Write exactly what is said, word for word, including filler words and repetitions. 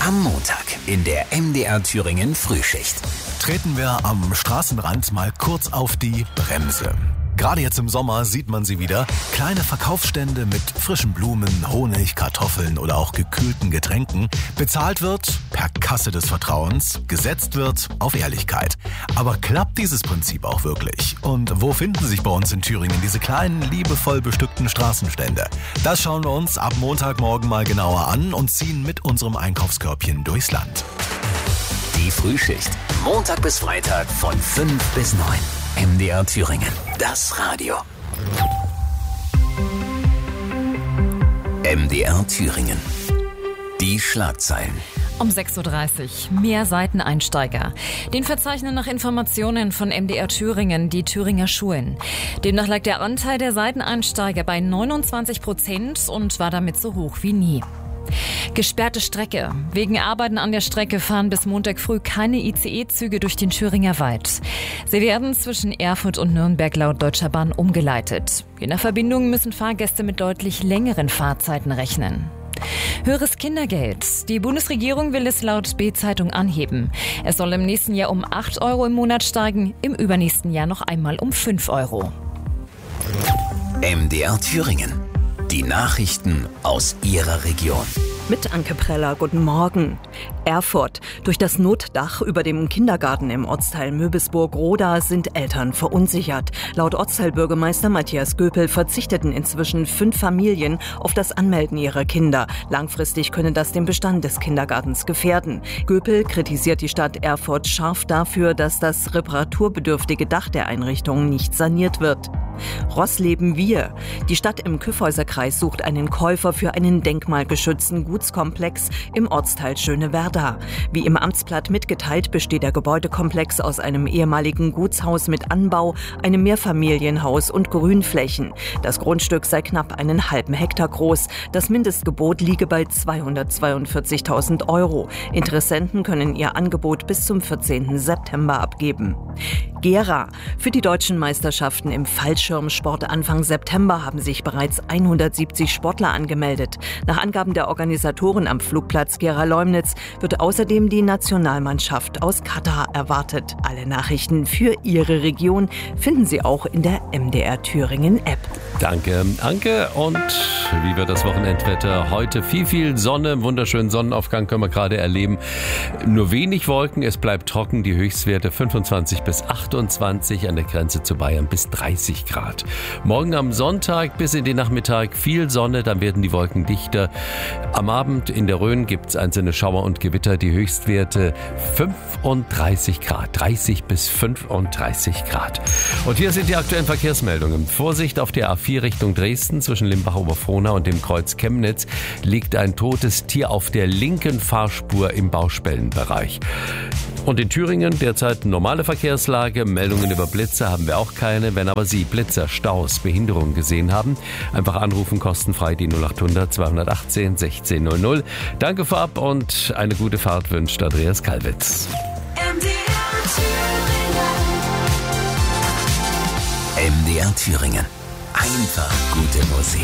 Am Montag in der M D R Thüringen Frühschicht. Treten wir am Straßenrand mal kurz auf die Bremse. Gerade jetzt im Sommer sieht man sie wieder. Kleine Verkaufsstände mit frischen Blumen, Honig, Kartoffeln oder auch gekühlten Getränken. Bezahlt wird per Kasse des Vertrauens, gesetzt wird auf Ehrlichkeit. Aber klappt dieses Prinzip auch wirklich? Und wo finden sich bei uns in Thüringen diese kleinen, liebevoll bestückten Straßenstände? Das schauen wir uns ab Montagmorgen mal genauer an und ziehen mit unserem Einkaufskörbchen durchs Land. Die Frühschicht. Montag bis Freitag von fünf bis neun. M D R Thüringen. Das Radio. M D R Thüringen. Die Schlagzeilen. Um sechs Uhr dreißig. Mehr Seiteneinsteiger. Den verzeichnen nach Informationen von M D R Thüringen die Thüringer Schulen. Demnach lag der Anteil der Seiteneinsteiger bei neunundzwanzig Prozent und war damit so hoch wie nie. Gesperrte Strecke. Wegen Arbeiten an der Strecke fahren bis Montag früh keine I C E-Züge durch den Thüringer Wald. Sie werden zwischen Erfurt und Nürnberg laut Deutscher Bahn umgeleitet. Je nach Verbindung müssen Fahrgäste mit deutlich längeren Fahrzeiten rechnen. Höheres Kindergeld. Die Bundesregierung will es laut B-Zeitung anheben. Es soll im nächsten Jahr um acht Euro im Monat steigen, im übernächsten Jahr noch einmal um fünf Euro. M D R Thüringen. Die Nachrichten aus Ihrer Region. Mit Anke Preller, guten Morgen. Erfurt. Durch das Notdach über dem Kindergarten im Ortsteil Möbisburg-Roda sind Eltern verunsichert. Laut Ortsteilbürgermeister Matthias Göpel verzichteten inzwischen fünf Familien auf das Anmelden ihrer Kinder. Langfristig könne das den Bestand des Kindergartens gefährden. Göpel kritisiert die Stadt Erfurt scharf dafür, dass das reparaturbedürftige Dach der Einrichtung nicht saniert wird. Rossleben wir. Die Stadt im Kyffhäuserkreis sucht einen Käufer für einen denkmalgeschützten Gutskomplex im Ortsteil Schönewerda. Wie im Amtsblatt mitgeteilt, besteht der Gebäudekomplex aus einem ehemaligen Gutshaus mit Anbau, einem Mehrfamilienhaus und Grünflächen. Das Grundstück sei knapp einen halben Hektar groß. Das Mindestgebot liege bei zweihundertzweiundvierzigtausend Euro. Interessenten können ihr Angebot bis zum vierzehnten September abgeben. Gera. Für die deutschen Meisterschaften im Fallschirmsport Anfang September haben sich bereits hundertsiebzig Sportler angemeldet. Nach Angaben der Organisatoren am Flugplatz Gera-Leumnitz wird außerdem die Nationalmannschaft aus Katar erwartet. Alle Nachrichten für Ihre Region finden Sie auch in der M D R Thüringen App. Danke, Anke. Und wie wird das Wochenendwetter? Heute viel, viel Sonne, wunderschönen Sonnenaufgang können wir gerade erleben. Nur wenig Wolken, es bleibt trocken, die Höchstwerte fünfundzwanzig bis achtundzwanzig, an der Grenze zu Bayern bis dreißig Grad. Morgen am Sonntag bis in den Nachmittag viel Sonne, dann werden die Wolken dichter. Am Abend in der Rhön gibt es einzelne Schauer und Gewitter, die Höchstwerte fünfunddreißig Grad, dreißig bis fünfunddreißig Grad. Und hier sind die aktuellen Verkehrsmeldungen. Vorsicht auf der A vier Richtung Dresden, zwischen Limbach-Oberfrohna und dem Kreuz Chemnitz liegt ein totes Tier auf der linken Fahrspur im Bauspellenbereich. Und in Thüringen derzeit normale Verkehrslage. Meldungen über Blitze haben wir auch keine. Wenn aber Sie Blitzer, Staus, Behinderungen gesehen haben, einfach anrufen, kostenfrei die null acht hundert zweihundertachtzehn sechzehn null null. Danke vorab und eine gute Fahrt wünscht Andreas Kalwitz. M D R Thüringen. Einfach gute Musik.